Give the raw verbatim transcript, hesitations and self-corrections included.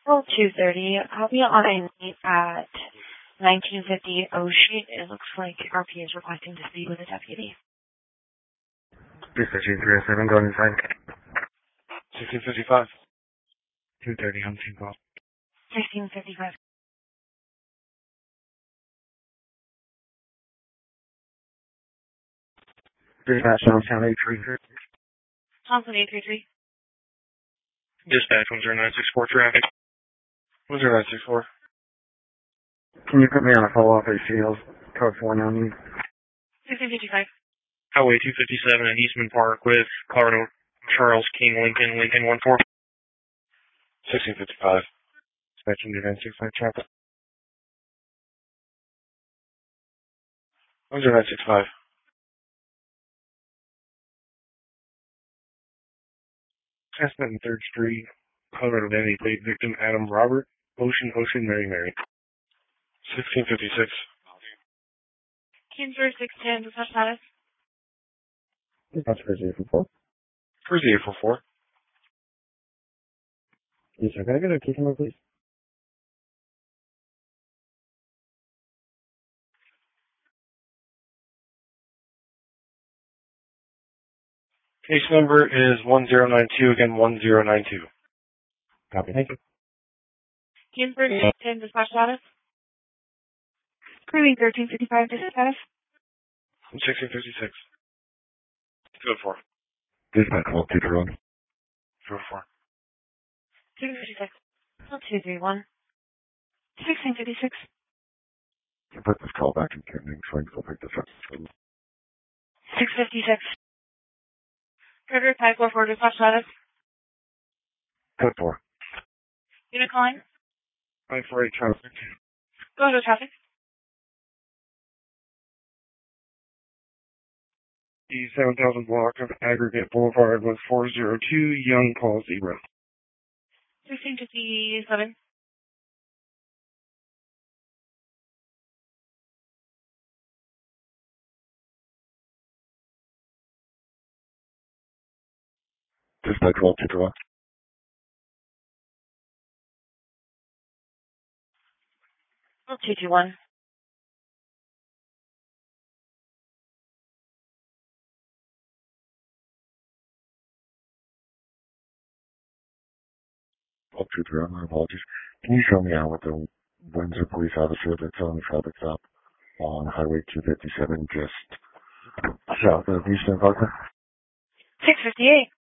Well, two thirty. I'll be on a meet at nineteen fifty O Street. It looks like R P is requesting to speak with a deputy. three fifty, three oh seven, going inside. sixteen fifty-five. two thirty, on team call. sixteen fifty-five. Dispatch, Johnstown eight three three. Johnson eight three three. Dispatch one zero nine six four traffic. one zero nine six four. Can you put me on a follow-up at Shields, code four ninety? sixteen fifty-five. Highway two fifty-seven at Eastman Park with Cardinal Charles King Lincoln, Lincoln one four. sixteen fifty-five. Dispatch one zero nine six five, traffic. one zero nine six five. Chestnut and third Street, Colorado Vanity Plate, victim Adam Robert, Ocean, Ocean, Mary, Mary. sixteen fifty-six. Kingsburg six ten, dispatch status. Dispatch for zero four four. Where's the eight four four? Yes, sir. Can I get a case number, please? Case number is one zero nine two, again one zero nine two. Copy, thank you. Kingsburg six ten, dispatch status. Cruising thirteen fifty-five, dispatch status. sixteen fifty-six. Go for. Dispatch one two three one. Go for. two fifty-six. two three one. sixteen fifty-six. Put this call back in pending, so I can still pick this up. six fifty-six. Frederick five four four, dispatch status. Code four. Unit calling. five four eight, traffic. Go to traffic. The seven thousand block of Aggregate Boulevard was four zero two, Young Call zero. sixteen fifty-seven. Dispatch one two three one. two two one. one two three one, my apologies. Can you show me out with the Windsor police officer that's on the traffic stop on Highway two fifty-seven, just south of Eastern Parkway? six fifty-eight.